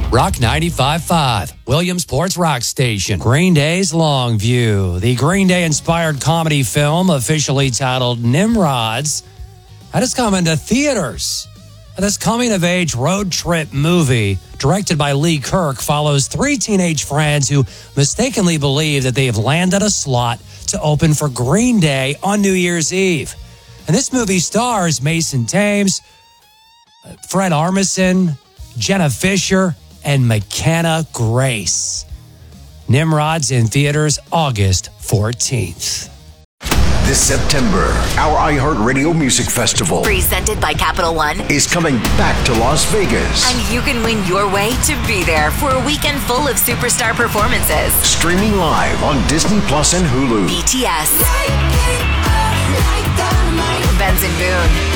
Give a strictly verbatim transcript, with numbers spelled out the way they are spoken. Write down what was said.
Rock ninety-five point five, Williamsport's rock station. Green Day's Longview. The Green Day-inspired comedy film, officially titled Nimrods, that has come into theaters. This coming-of-age road trip movie, directed by Lee Kirk, follows three teenage friends who mistakenly believe that they have landed a slot to open for Green Day on New Year's Eve. And this movie stars Mason Thames, Fred Armisen, Jenna Fisher, and McKenna Grace. Nimrod's in theaters August fourteenth. This September, our iHeartRadio Music Festival, presented by Capital One, is coming back to Las Vegas. And you can win your way to be there for a weekend full of superstar performances. Streaming live on Disney Plus and Hulu. B T S, Benson Boone,